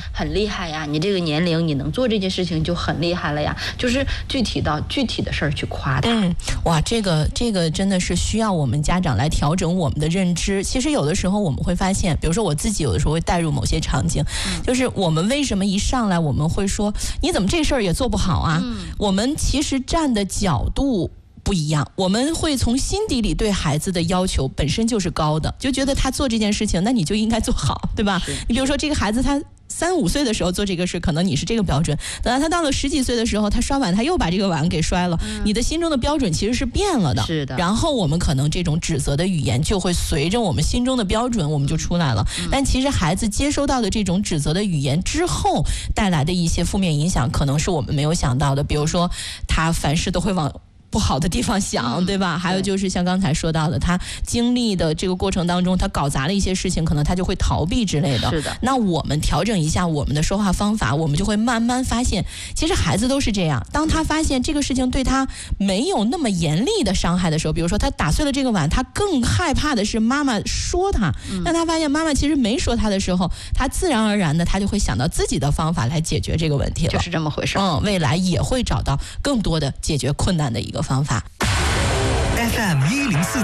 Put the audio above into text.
很厉害呀，你这个年龄你能做这件事情就很厉害了呀，就是具体的事儿去夸他。 哇，这个真的是需要我们家长来调整我们的认知。其实有的时候我们会发现，比如说我自己有的时候会带入某些场景，就是我们为什么一上来我们会说你怎么这事儿也做不好啊？我们其实站的角度不一样，我们会从心底里对孩子的要求本身就是高的，就觉得他做这件事情，那你就应该做好，对吧？你比如说这个孩子他3、5岁的时候做这个事，可能你是这个标准，等到他到了10几岁的时候，他刷碗他又把这个碗给摔了，你的心中的标准其实是变了的。 是的。 然后我们可能这种指责的语言就会随着我们心中的标准我们就出来了。但其实孩子接收到的这种指责的语言之后带来的一些负面影响，可能是我们没有想到的。比如说他凡事都会往不好的地方想，对吧？还有就是像刚才说到的，他经历的这个过程当中，他搞砸了一些事情，可能他就会逃避之类的。 是的。 那我们调整一下我们的说话方法，我们就会慢慢发现，其实孩子都是这样。当他发现这个事情对他没有那么严厉的伤害的时候，比如说他打碎了这个碗，他更害怕的是妈妈说他。那他发现妈妈其实没说他的时候，他自然而然的他就会想到自己的方法来解决这个问题了。 就是这么回事。 未来也会找到更多的解决困难的一个方法。 FM 104